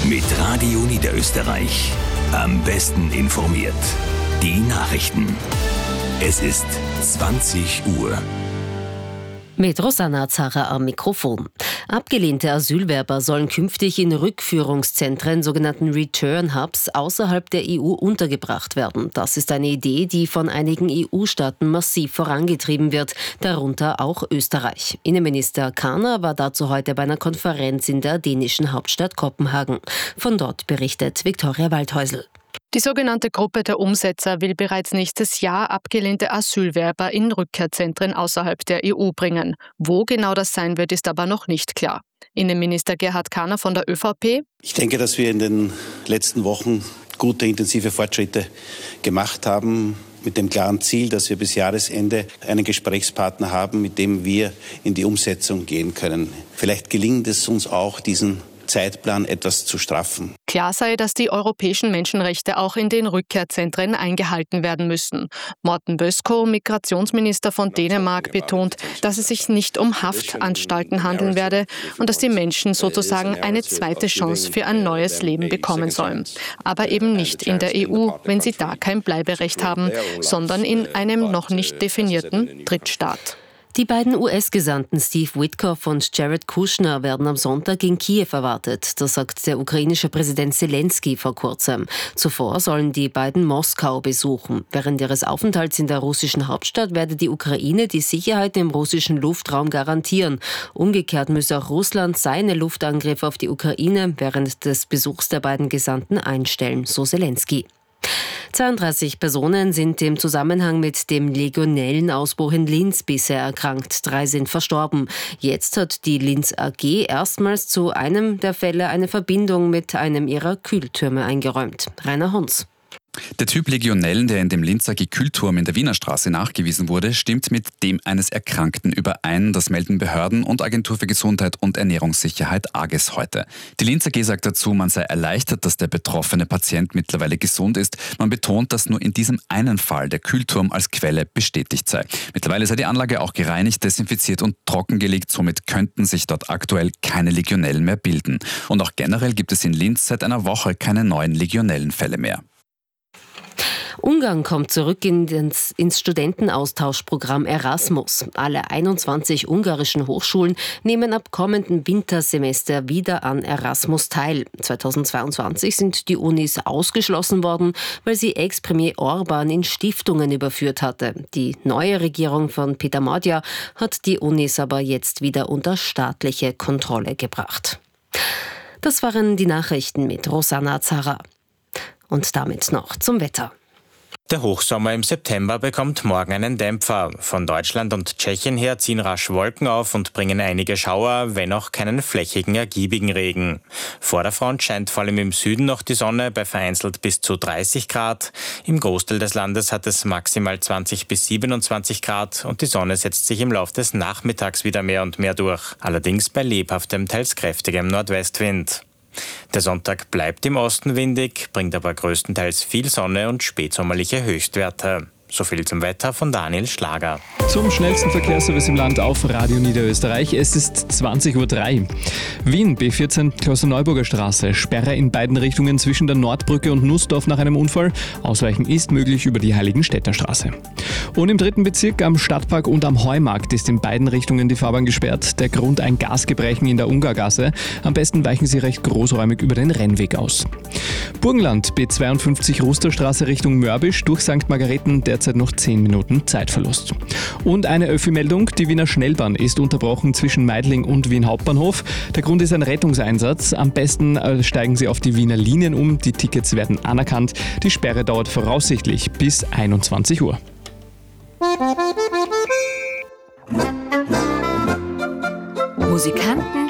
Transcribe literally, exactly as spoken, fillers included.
Mit Radio Niederösterreich. Am besten informiert. Die Nachrichten. Es ist zwanzig Uhr. Mit Rosanna Zara am Mikrofon. Abgelehnte Asylwerber sollen künftig in Rückführungszentren, sogenannten Return Hubs, außerhalb der E U untergebracht werden. Das ist eine Idee, die von einigen E U-Staaten massiv vorangetrieben wird, darunter auch Österreich. Innenminister Kahner war dazu heute bei einer Konferenz in der dänischen Hauptstadt Kopenhagen. Von dort berichtet Viktoria Waldhäusl. Die sogenannte Gruppe der Umsetzer will bereits nächstes Jahr abgelehnte Asylwerber in Rückkehrzentren außerhalb der E U bringen. Wo genau das sein wird, ist aber noch nicht klar. Innenminister Gerhard Kahner von der ÖVP. Ich denke, dass wir in den letzten Wochen gute, intensive Fortschritte gemacht haben, mit dem klaren Ziel, dass wir bis Jahresende einen Gesprächspartner haben, mit dem wir in die Umsetzung gehen können. Vielleicht gelingt es uns auch, diesen Zeitplan etwas zu straffen. Klar sei, dass die europäischen Menschenrechte auch in den Rückkehrzentren eingehalten werden müssen. Morten Bødskov, Migrationsminister von Dänemark, betont, dass es sich nicht um Haftanstalten handeln werde und dass die Menschen sozusagen eine zweite Chance für ein neues Leben bekommen sollen. Aber eben nicht in der E U, wenn sie da kein Bleiberecht haben, sondern in einem noch nicht definierten Drittstaat. Die beiden U S-Gesandten Steve Witkoff und Jared Kushner werden am Sonntag in Kiew erwartet. Das sagt der ukrainische Präsident Zelensky vor kurzem. Zuvor sollen die beiden Moskau besuchen. Während ihres Aufenthalts in der russischen Hauptstadt werde die Ukraine die Sicherheit im russischen Luftraum garantieren. Umgekehrt müsse auch Russland seine Luftangriffe auf die Ukraine während des Besuchs der beiden Gesandten einstellen, so Zelensky. zweiunddreißig Personen sind im Zusammenhang mit dem Legionellenausbruch in Linz bisher erkrankt. Drei sind verstorben. Jetzt hat die Linz A G erstmals zu einem der Fälle eine Verbindung mit einem ihrer Kühltürme eingeräumt. Rainer Hons. Der Typ Legionellen, der in dem Linzer Kühlturm in der Wiener Straße nachgewiesen wurde, stimmt mit dem eines Erkrankten überein. Das melden Behörden und Agentur für Gesundheit und Ernährungssicherheit A G E S heute. Die Linz A G sagt dazu, man sei erleichtert, dass der betroffene Patient mittlerweile gesund ist. Man betont, dass nur in diesem einen Fall der Kühlturm als Quelle bestätigt sei. Mittlerweile sei die Anlage auch gereinigt, desinfiziert und trockengelegt. Somit könnten sich dort aktuell keine Legionellen mehr bilden. Und auch generell gibt es in Linz seit einer Woche keine neuen Legionellenfälle mehr. Ungarn kommt zurück ins, ins Studentenaustauschprogramm Erasmus. Alle einundzwanzig ungarischen Hochschulen nehmen ab kommenden Wintersemester wieder an Erasmus teil. zweitausendzweiundzwanzig sind die Unis ausgeschlossen worden, weil sie Ex-Premier Orban in Stiftungen überführt hatte. Die neue Regierung von Peter Magyar hat die Unis aber jetzt wieder unter staatliche Kontrolle gebracht. Das waren die Nachrichten mit Rosanna Zara. Und damit noch zum Wetter. Der Hochsommer im September bekommt morgen einen Dämpfer. Von Deutschland und Tschechien her ziehen rasch Wolken auf und bringen einige Schauer, wenn auch keinen flächigen, ergiebigen Regen. Vor der Front scheint vor allem im Süden noch die Sonne bei vereinzelt bis zu dreißig Grad. Im Großteil des Landes hat es maximal zwanzig bis siebenundzwanzig Grad und die Sonne setzt sich im Laufe des Nachmittags wieder mehr und mehr durch. Allerdings bei lebhaftem, teils kräftigem Nordwestwind. Der Sonntag bleibt im Osten windig, bringt aber größtenteils viel Sonne und spätsommerliche Höchstwerte. So viel zum Wetter von Daniel Schlager. Zum schnellsten Verkehrsservice im Land auf Radio Niederösterreich. Es ist zwanzig Uhr drei. Wien, B vierzehn, Klosterneuburger Straße. Sperre in beiden Richtungen zwischen der Nordbrücke und Nussdorf nach einem Unfall. Ausweichen ist möglich über die Heiligenstädter Straße. Und im dritten Bezirk am Stadtpark und am Heumarkt ist in beiden Richtungen die Fahrbahn gesperrt. Der Grund ein Gasgebrechen in der Ungargasse. Am besten weichen Sie recht großräumig über den Rennweg aus. Burgenland, B zweiundfünfzig, Rusterstraße Richtung Mörbisch durch Sankt Margareten. Derzeit noch zehn Minuten Zeitverlust. Und eine Öffi-Meldung, die Wiener Schnellbahn ist unterbrochen zwischen Meidling und Wien Hauptbahnhof. Der Grund ist ein Rettungseinsatz. Am besten steigen Sie auf die Wiener Linien um. Die Tickets werden anerkannt. Die Sperre dauert voraussichtlich bis einundzwanzig Uhr. Musikanten,